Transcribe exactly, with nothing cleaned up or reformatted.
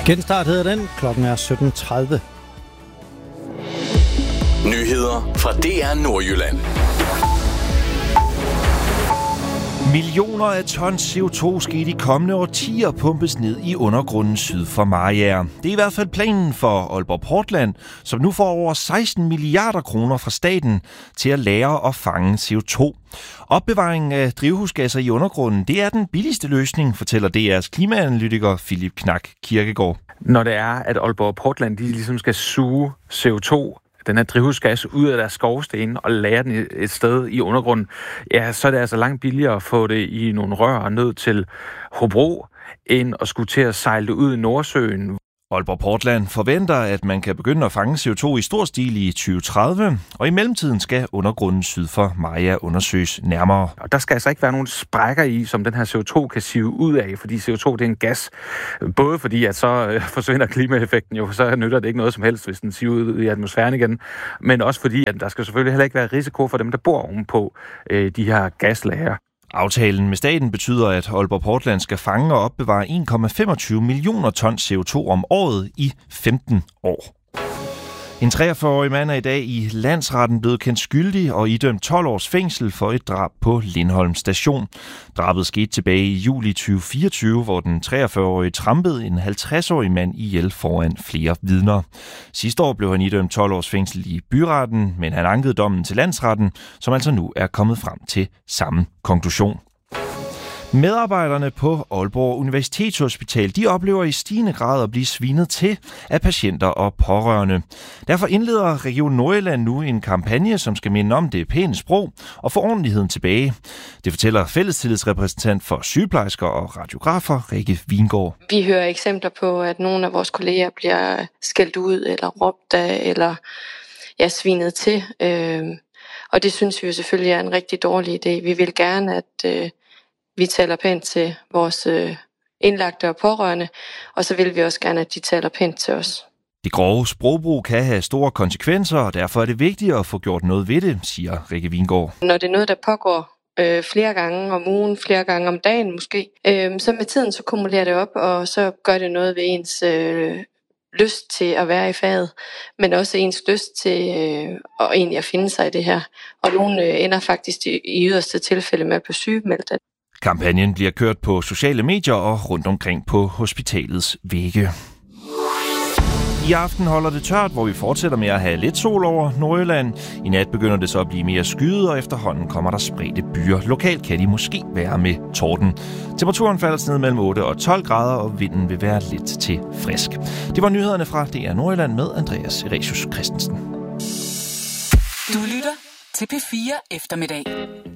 Genstart hedder den. Klokken er sytten tredive. Nyheder fra D R Nordjylland. Millioner af tons C O to skal i de kommende årtier pumpes ned i undergrunden syd for Mariager. Det er i hvert fald planen for Aalborg Portland, som nu får over seksten milliarder kroner fra staten til at lagre og fange C O to. Opbevaringen af drivhusgasser i undergrunden, det er den billigste løsning, fortæller D R's klimaanalytiker Philip Knak Kirkegaard. Når det er, at Aalborg Portland de ligesom skal suge C O to, den her drivhusgas, ud af deres skorsten og lagre den et sted i undergrunden, ja, så er det altså langt billigere at få det i nogle rør ned til Hobro, end at skulle til at sejle det ud i Nordsøen. Aalborg Portland forventer, at man kan begynde at fange C O to i stor stil i tyve tredive, og i mellemtiden skal undergrunden syd for Mariager undersøges nærmere. Og der skal altså ikke være nogen sprækker i, som den her C O to kan sive ud af, fordi C O to det er en gas. Både fordi, at så øh, forsvinder klimaeffekten jo, så nytter det ikke noget som helst, hvis den siver ud i atmosfæren igen. Men også fordi, at der skal selvfølgelig heller ikke være risiko for dem, der bor ovenpå øh, de her gaslager. Aftalen med staten betyder, at Aalborg Portland skal fange og opbevare en komma femogtyve millioner tons C O to om året i femten år. En treogfyrre-årig mand er i dag i landsretten blevet kendt skyldig og idømt tolv års fængsel for et drab på Lindholm Station. Drabet skete tilbage i juli tyve fireogtyve, hvor den treogfyrre-årige trampede en halvtreds-årig mand ihjel foran flere vidner. Sidste år blev han idømt tolv års fængsel i byretten, men han ankede dommen til landsretten, som altså nu er kommet frem til samme konklusion. Medarbejderne på Aalborg Universitetshospital, de oplever i stigende grad at blive svinet til af patienter og pårørende. Derfor indleder Region Nordjylland nu en kampagne, som skal minde om det pæne sprog og få ordentligheden tilbage. Det fortæller fællestillidsrepræsentant for sygeplejersker og radiografer, Rikke Vingård. Vi hører eksempler på, at nogle af vores kolleger bliver skældt ud eller råbt af eller ja, svinet til. Og det synes vi jo selvfølgelig er en rigtig dårlig idé. Vi vil gerne, at vi taler pænt til vores indlagte og pårørende, og så vil vi også gerne, at de taler pænt til os. Det grove sprogbrug kan have store konsekvenser, og derfor er det vigtigt at få gjort noget ved det, siger Rikke Vingård. Når det er noget, der pågår øh, flere gange om ugen, flere gange om dagen måske, øh, så med tiden så kumulerer det op, og så gør det noget ved ens øh, lyst til at være i faget, men også ens lyst til øh, at egentlig at finde sig i det her. Og nogen øh, ender faktisk i, i yderste tilfælde med at blive sygemeldt. Kampagnen bliver kørt på sociale medier og rundt omkring på hospitalets vægge. I aften holder det tørt, hvor vi fortsætter med at have lidt sol over Nordjylland. I nat begynder det så at blive mere skyet, og efterhånden kommer der spredte byer. Lokalt kan de måske være med torden. Temperaturen falder ned mellem otte og tolv grader, og vinden vil være lidt til frisk. Det var nyhederne fra D R Nordjylland med Andreas Eresius Christensen. Du lytter til P fire Eftermiddag.